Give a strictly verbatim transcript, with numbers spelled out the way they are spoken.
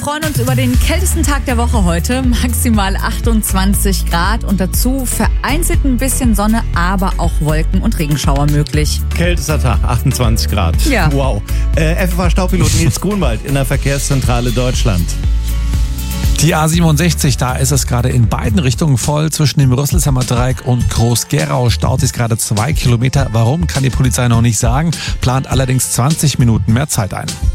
freuen uns über den kältesten Tag der Woche heute. Maximal achtundzwanzig Grad und dazu vereinzelt ein bisschen Sonne, aber auch Wolken und Regenschauer möglich. Kältester Tag, achtundzwanzig Grad. Ja. Wow. Äh, F F H-Staupilot Nils Grunwald in der Verkehrszentrale Deutschland. Die A siebenundsechzig, da ist es gerade in beiden Richtungen voll. Zwischen dem Rüsselsheimer Dreieck und Groß-Gerau staut sich gerade zwei Kilometer. Warum, kann die Polizei noch nicht sagen, plant allerdings zwanzig Minuten mehr Zeit ein.